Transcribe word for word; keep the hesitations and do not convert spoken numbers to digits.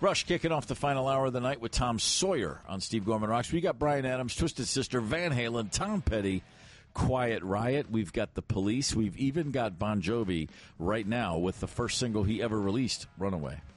Rush kicking off the final hour of the night with Tom Sawyer on Steve Gorman Rocks. We got Bryan Adams, Twisted Sister, Van Halen, Tom Petty, Quiet Riot. We've got the Police. We've even got Bon Jovi right now with the first single he ever released, Runaway.